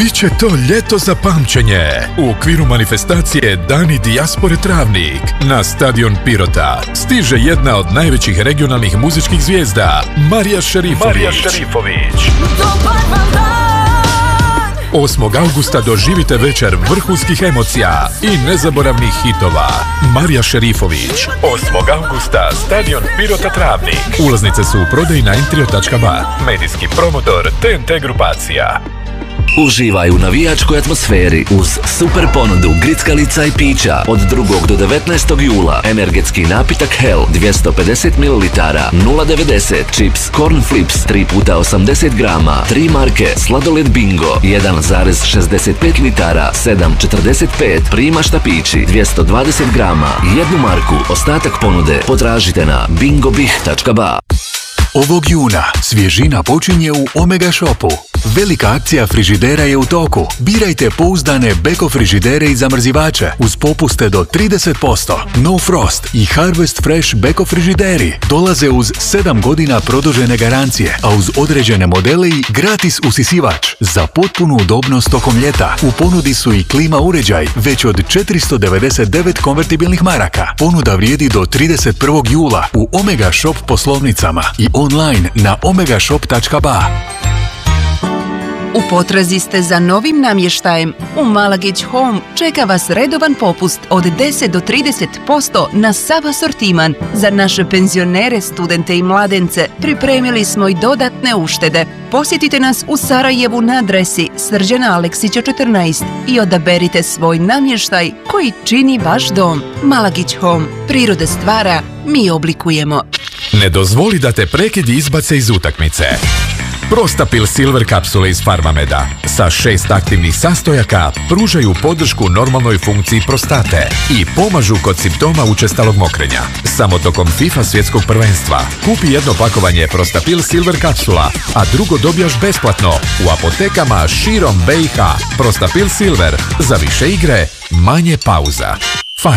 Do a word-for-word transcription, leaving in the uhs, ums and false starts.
Biće to ljeto za pamćenje. U okviru manifestacije Dani dijaspore Travnik na stadion Pirota stiže jedna od najvećih regionalnih muzičkih zvijezda, Marija Šerifović. Marija Šerifović. osmog augusta doživite večer vrhunskih emocija i nezaboravnih hitova. Marija Šerifović. osmog augusta, stadion Pirota Travnik. Ulaznice su u prodaji na entrio tačka ba. Medijski promotor T N T grupacija. Uživaj u navijačkoj atmosferi uz super ponudu grickalica i pića od drugog do devetnaestog jula. Energetski napitak Hell dvjesto pedeset mililitara nula devedeset, čips Corn Flips tri puta osamdeset grama, tri marke sladoled Bingo jedan zarez šezdeset pet litara sedam četrdeset pet, prima štapići dvjesto dvadeset grama, jednu marku. Ostatak ponude potražite na bingobih tačka ba. Ovog juna svježina počinje u Omega Shopu. Velika akcija frižidera je u toku. Birajte pouzdane Beko frižidere i zamrzivače uz popuste do trideset posto. No Frost i Harvest Fresh Beko frižideri dolaze uz sedam godina produžene garancije, a uz određene modele i gratis usisivač za potpunu udobnost tokom ljeta. U ponudi su i klima uređaj već od četiristo devedeset devet konvertibilnih maraka. Ponuda vrijedi do trideset prvog jula u Omega Shop poslovnicama i online na omega shop tačka ba. U potrazi ste za novim namještajem? U Malagić Home čeka vas redovan popust od deset do trideset posto na sav asortiman. Za naše penzionere, studente i mladence pripremili smo i dodatne uštede. Posjetite nas u Sarajevu na adresi Srđana Aleksića četrnaest i odaberite svoj namještaj koji čini vaš dom. Malagić Home. Priroda stvara, mi oblikujemo. Ne dozvoli da te prekidi izbace iz utakmice. Prostapil Silver kapsule iz Farmameda sa šest aktivnih sastojaka pružaju podršku normalnoj funkciji prostate i pomažu kod simptoma učestalog mokrenja. Samo tokom FIFA svjetskog prvenstva kupi jedno pakovanje Prostapil Silver kapsula, a drugo dobijaš besplatno u apotekama širom B i H. Prostapil Silver, za više igre, manje pauza.